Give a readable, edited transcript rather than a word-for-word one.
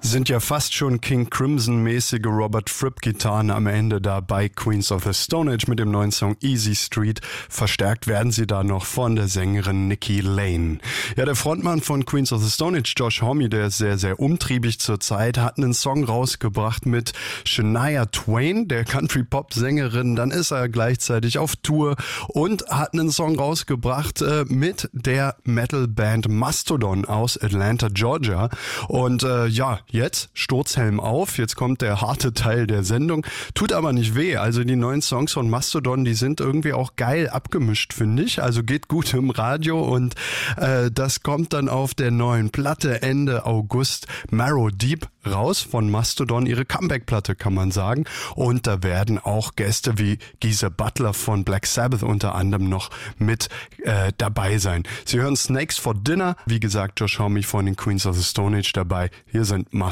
Sind ja fast schon King Crimson-mäßige Robert Fripp-Gitarren am Ende da bei Queens of the Stone Age mit dem neuen Song Easy Street. Verstärkt werden sie da noch von der Sängerin Nikki Lane. Ja, der Frontmann von Queens of the Stone Age, Josh Homme, der ist sehr, sehr umtriebig zurzeit, hat einen Song rausgebracht mit Shania Twain, der Country-Pop-Sängerin. Dann ist er gleichzeitig auf Tour und hat einen Song rausgebracht mit der Metal-Band Mastodon aus Atlanta, Georgia. Und jetzt Sturzhelm auf, jetzt kommt der harte Teil der Sendung, tut aber nicht weh, also die neuen Songs von Mastodon, die sind irgendwie auch geil abgemischt, finde ich, also geht gut im Radio und das kommt dann auf der neuen Platte Ende August, Marrow Deep, raus von Mastodon, ihre Comeback-Platte kann man sagen, und da werden auch Gäste wie Geezer Butler von Black Sabbath unter anderem noch mit dabei sein. Sie hören Snakes for Dinner, wie gesagt Josh Homme von den Queens of the Stone Age dabei, hier sind